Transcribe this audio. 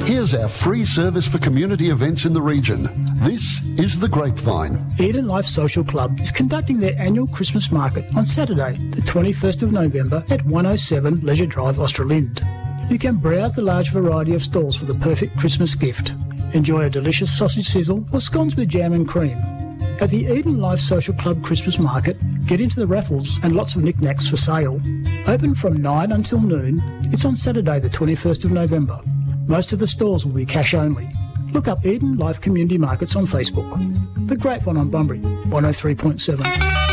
Here's our free service for community events in the region. This is The Grapevine. Eden Life Social Club is conducting their annual Christmas market on Saturday, the 21st of November at 107 Leisure Drive, Australind. You can browse the large variety of stalls for the perfect Christmas gift. Enjoy a delicious sausage sizzle or scones with jam and cream. At the Eden Life Social Club Christmas Market, get into the raffles and lots of knickknacks for sale. Open from 9 until noon. It's on Saturday the 21st of November. Most of the stalls will be cash only. Look up Eden Life Community Markets on Facebook. The Grapevine on Bunbury, 103.7.